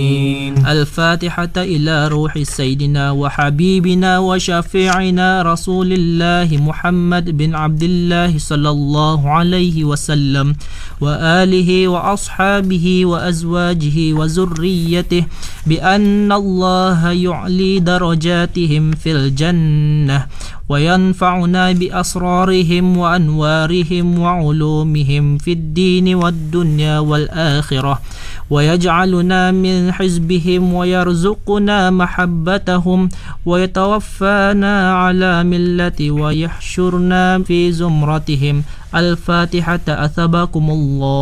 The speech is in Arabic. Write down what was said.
الفاتحة إلى روح سيدنا وحبيبنا وشفيعنا رسول الله محمد بن عبد الله صلى الله عليه وسلم وآله وأصحابه وأزواجه وذريته بأن الله يعلي درجاتهم في الجنة وينفعنا بأسرارهم وأنوارهم وعلومهم في الدين والدنيا والآخرة ويجعلنا من حزبهم ويرزقنا محبتهم ويتوفانا على ملة ويحشرنا في زمرتهم. الفاتحة. أثبكم الله.